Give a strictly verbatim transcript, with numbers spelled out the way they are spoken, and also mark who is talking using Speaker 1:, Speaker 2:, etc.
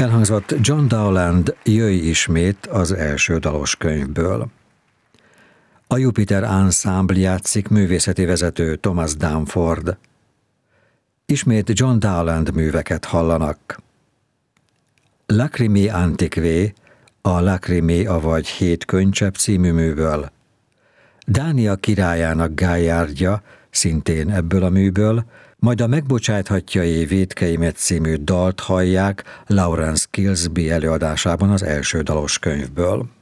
Speaker 1: Elhangzott John Dowland Jöjj ismét az első dalos könyvből. A Jupiter Ensemble játszik művészeti vezető Thomas Danford. Ismét John Dowland műveket hallanak. Lacrimé Antiqué, a Lacrimé avagy Hét könycsepp című műből. Dánia királyának gályárdja, szintén ebből a műből, majd a Megbocsáthatjai vétkeimet című dalt hallják Lawrence Kilsby előadásában az első dalos könyvből.